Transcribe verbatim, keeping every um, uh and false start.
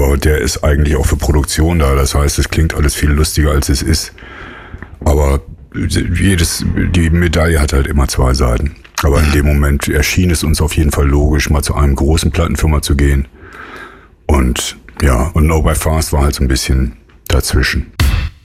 Aber der ist eigentlich auch für Produktion da. Das heißt, es klingt alles viel lustiger, als es ist. Aber jedes, die Medaille hat halt immer zwei Seiten. Aber in dem Moment erschien es uns auf jeden Fall logisch, mal zu einem großen Plattenfirma zu gehen. Und ja, und No By Fast war halt so ein bisschen dazwischen.